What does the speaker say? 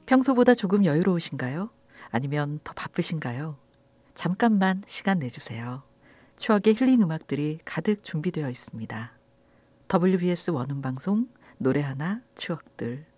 평소보다 조금 여유로우신가요? 아니면 더 바쁘신가요? 잠깐만 시간 내주세요. 추억의 힐링 음악들이 가득 준비되어 있습니다. WBS 원음방송 노래 하나 추억들.